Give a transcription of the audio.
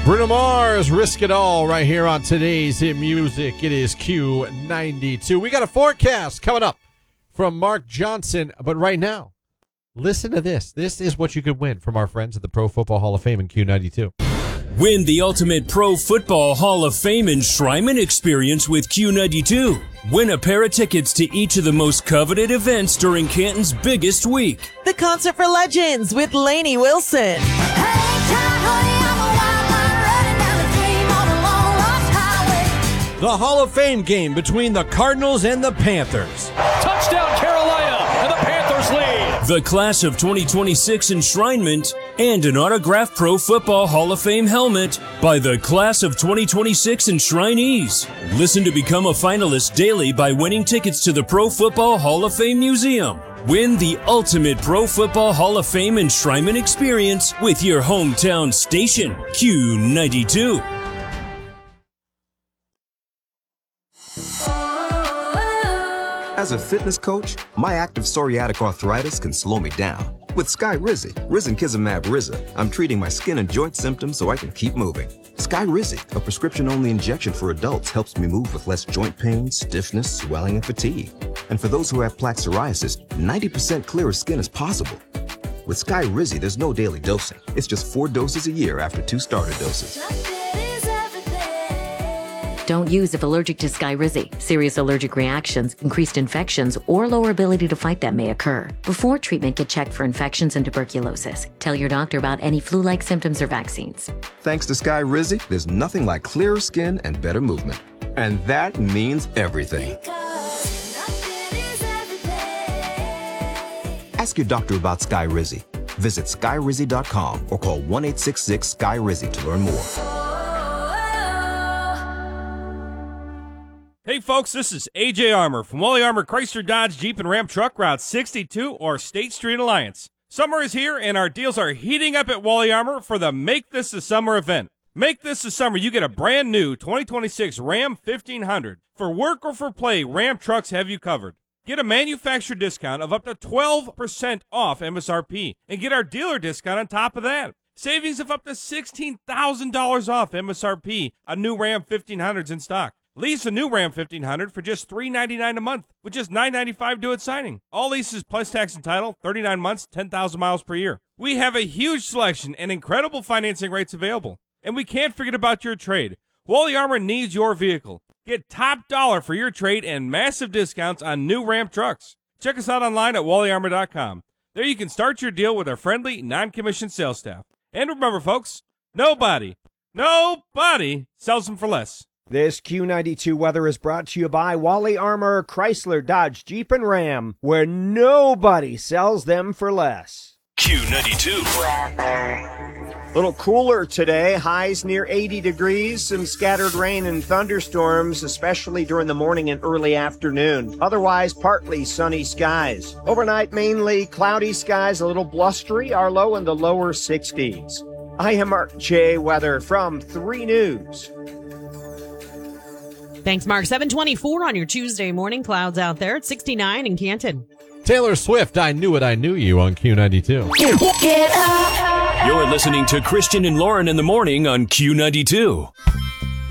Bruno Mars, Risk It All, right here on today's Hit Music. It is Q92. We got a forecast coming up from Mark Johnson, but right now, listen to this. This is what you could win from our friends at the Pro Football Hall of Fame in Q92. Win the ultimate Pro Football Hall of Fame enshrinement experience with Q92. Win a pair of tickets to each of the most coveted events during Canton's biggest week. The Concert for Legends with Lainey Wilson. The Hall of Fame game between the Cardinals and the Panthers. Touchdown Carolina, and the Panthers lead. The Class of 2026 enshrinement and an autographed Pro Football Hall of Fame helmet by the Class of 2026 enshrinees. Listen to become a finalist daily by winning tickets to the Pro Football Hall of Fame Museum. Win the ultimate Pro Football Hall of Fame enshrinement experience with your hometown station, Q92. As a fitness coach, my active psoriatic arthritis can slow me down. With Skyrizi, Risankizumab Riza, I'm treating my skin and joint symptoms so I can keep moving. Skyrizi, a prescription-only injection for adults, helps me move with less joint pain, stiffness, swelling, and fatigue. And for those who have plaque psoriasis, 90% clearer skin is possible. With Skyrizi, there's no daily dosing. It's just 4 doses a year after 2 starter doses. Don't use if allergic to Skyrizi. Serious allergic reactions, increased infections, or lower ability to fight them may occur. Before treatment, get checked for infections and tuberculosis. Tell your doctor about any flu-like symptoms or vaccines. Thanks to Skyrizi, there's nothing like clearer skin and better movement. And that means everything. Ask your doctor about Skyrizi. Visit Skyrizi.com or call 1-866-SKY-RIZI to learn more. Hey folks, this is AJ Armour from Wally Armour Chrysler Dodge Jeep and Ram Truck Route 62 or State Street Alliance. Summer is here and our deals are heating up at Wally Armour for the Make This a Summer event. Make this a summer, you get a brand new 2026 Ram 1500. For work or for play, Ram trucks have you covered. Get a manufacturer discount of up to 12% off MSRP and get our dealer discount on top of that. Savings of up to $16,000 off MSRP on new Ram 1500s in stock. Lease a new Ram 1500 for just $399 a month, with just $995 due at signing. All leases plus tax and title, 39 months, 10,000 miles per year. We have a huge selection and incredible financing rates available. And we can't forget about your trade. Wally Armour needs your vehicle. Get top dollar for your trade and massive discounts on new Ram trucks. Check us out online at wallyarmour.com. There you can start your deal with our friendly, non-commissioned sales staff. And remember, folks, nobody sells them for less. This Q92 weather is brought to you by Wally Armour, Chrysler, Dodge, Jeep, and Ram, where nobody sells them for less. Q92. A little cooler today, highs near 80 degrees, some scattered rain and thunderstorms, especially during the morning and early afternoon. Otherwise, partly sunny skies. Overnight, mainly cloudy skies, a little blustery, our low in the lower 60s. I am Mark J. Weather from 3 News. Thanks, Mark. 7:24 on your Tuesday morning. Clouds out there at 69 in Canton. Taylor Swift, I Knew It, I Knew You on Q92. You're listening to Christian and Lauren in the morning on Q92.